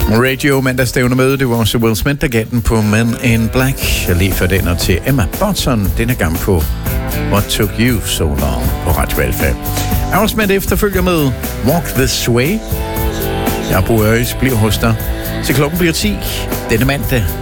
Radio mandagsstævne med, det var også Will Smith, der gav den på Men in Black. Jeg lige for den og til Emma Bunton, denne gang på What Took You So Long på Radio Alfa. Aerosmith efterfølger med Walk This Way. Jeg bor bliver hos dig, til klokken bliver 10 denne mandag.